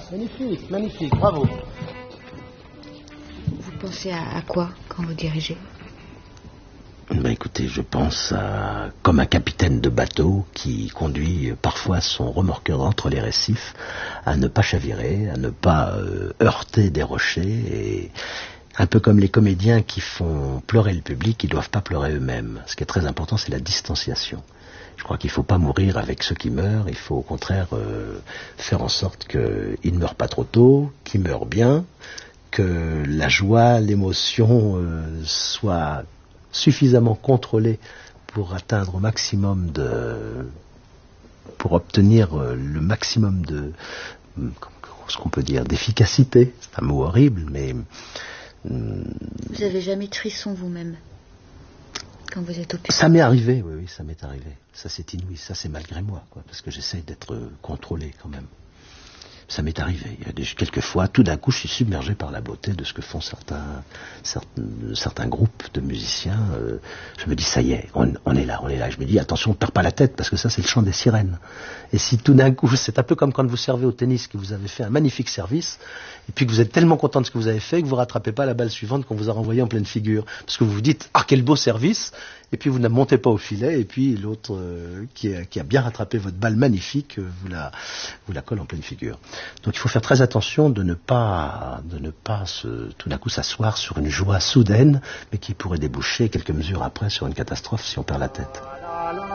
Magnifique, magnifique, bravo. Vous pensez à quoi quand vous dirigez? Écoutez, je pense comme un capitaine de bateau qui conduit parfois son remorqueur entre les récifs à ne pas chavirer, à ne pas heurter des rochers, et un peu comme les comédiens qui font pleurer le public, ils ne doivent pas pleurer eux-mêmes. Ce qui est très important, c'est la distanciation. Je crois qu'il ne faut pas mourir avec ceux qui meurent, il faut au contraire faire en sorte qu'ils ne meurent pas trop tôt, qu'ils meurent bien, que la joie, l'émotion soient suffisamment contrôlée pour atteindre au maximum pour obtenir le maximum de, ce qu'on peut dire, d'efficacité. C'est un mot horrible, mais... Vous avez jamais de frisson vous-même quand vous êtes au public? Ça m'est arrivé, oui, ça m'est arrivé. Ça c'est inouï, ça c'est malgré moi, quoi, parce que j'essaye d'être contrôlé quand même. Ça m'est arrivé. Il y a quelques fois, tout d'un coup, je suis submergé par la beauté de ce que font certains groupes de musiciens. Je me dis, ça y est, on est là, on est là. Je me dis, attention, on ne perd pas la tête, parce que ça, c'est le chant des sirènes. Et si tout d'un coup, c'est un peu comme quand vous servez au tennis, que vous avez fait un magnifique service, et puis que vous êtes tellement content de ce que vous avez fait, que vous ne rattrapez pas la balle suivante qu'on vous a renvoyée en pleine figure. Parce que vous vous dites, ah, quel beau service, et puis vous ne montez pas au filet, et puis l'autre qui a bien rattrapé votre balle magnifique, vous la colle en pleine figure. Donc il faut faire très attention de ne pas tout d'un coup s'asseoir sur une joie soudaine, mais qui pourrait déboucher quelques mesures après sur une catastrophe si on perd la tête.